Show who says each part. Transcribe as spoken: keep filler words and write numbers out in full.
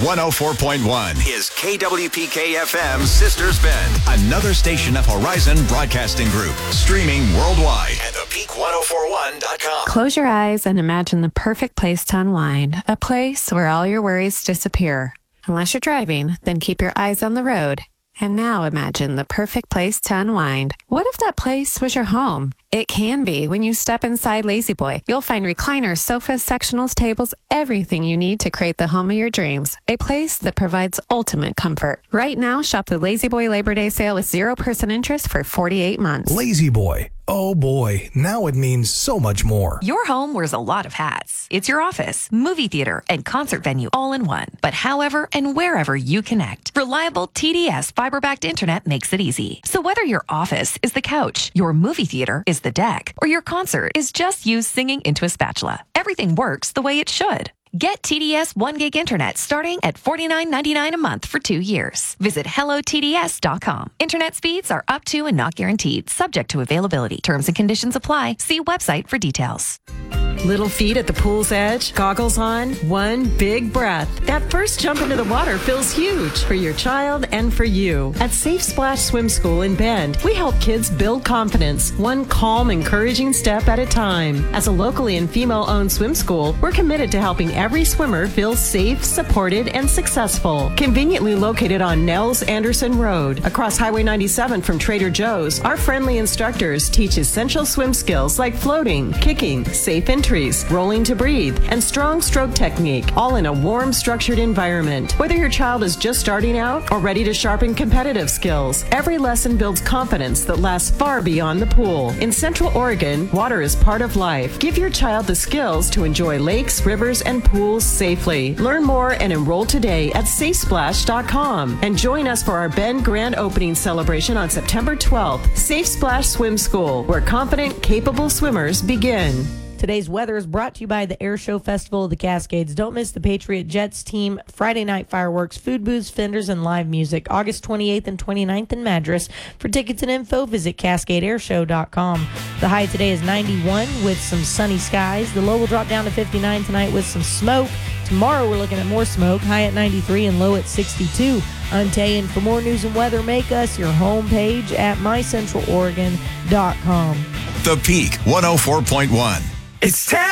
Speaker 1: one oh four point one is K W P K F M's Sisters Bend, another station of Horizon Broadcasting Group, streaming worldwide at the peak ten forty-one dot com.
Speaker 2: Close your eyes and imagine the perfect place to unwind, a place where all your worries disappear. Unless you're driving, then keep your eyes on the road. And now imagine the perfect place to unwind. What if that place was your home? It can be when you step inside La-Z-Boy. You'll find recliners, sofas, sectionals, tables, everything you need to create the home of your dreams. A place that provides ultimate comfort. Right now, shop the La-Z-Boy Labor Day sale with zero percent interest for forty-eight months.
Speaker 3: La-Z-Boy. Oh boy, now it means so much more.
Speaker 4: Your home wears a lot of hats. It's your office, movie theater, and concert venue all in one. But however and wherever you connect, reliable T D S fiber-backed internet makes it easy. So whether your office is the couch, your movie theater is the deck, or your concert is just you singing into a spatula, everything works the way it should. Get T D S one gig internet starting at forty-nine ninety-nine a month for two years. Visit hello T D S dot com. Internet speeds are up to and not guaranteed, subject to availability. Terms and conditions apply. See website for details.
Speaker 5: Little feet at the pool's edge, goggles on, one big breath. That first jump into the water feels huge for your child and for you. At Safe Splash Swim School in Bend, we help kids build confidence, one calm, encouraging step at a time. As a locally and female-owned swim school, we're committed to helping every swimmer feel safe, supported, and successful. Conveniently located on Nels Anderson Road, across Highway ninety-seven from Trader Joe's, our friendly instructors teach essential swim skills like floating, kicking, safe entry, rolling to breathe, and strong stroke technique, all in a warm, structured environment. Whether your child is just starting out or ready to sharpen competitive skills, every lesson builds confidence that lasts far beyond the pool. In Central Oregon, water is part of life. Give your child the skills to enjoy lakes, rivers, and pools safely. Learn more and enroll today at safe splash dot com and join us for our Bend grand opening celebration on September twelfth. Safe Splash Swim School, where confident, capable swimmers begin.
Speaker 6: Today's weather is brought to you by the Air Show Festival of the Cascades. Don't miss the Patriot Jets team, Friday night fireworks, food booths, fenders, and live music. August twenty-eighth and twenty-ninth in Madras. For tickets and info, visit cascade air show dot com. The high today is ninety-one with some sunny skies. The low will drop down to fifty-nine tonight with some smoke. Tomorrow we're looking at more smoke, high at ninety-three and low at sixty-two. I'm Tay, and for more news and weather, make us your homepage at my central oregon dot com.
Speaker 1: The Peak one oh four point one.
Speaker 7: It's time.